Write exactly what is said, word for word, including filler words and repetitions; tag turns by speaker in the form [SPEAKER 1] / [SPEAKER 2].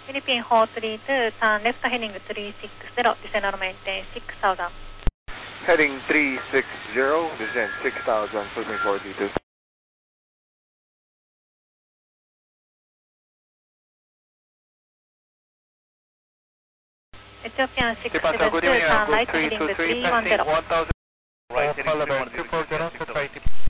[SPEAKER 1] Philippine four three two, turn left heading three six zero, descend maintain six thousand.
[SPEAKER 2] Heading three six zero, descend six thousand, Philippine four three two.
[SPEAKER 1] Ethiopian six seven two, turn right heading three one zero.
[SPEAKER 3] one thousand. Right heading three one zero.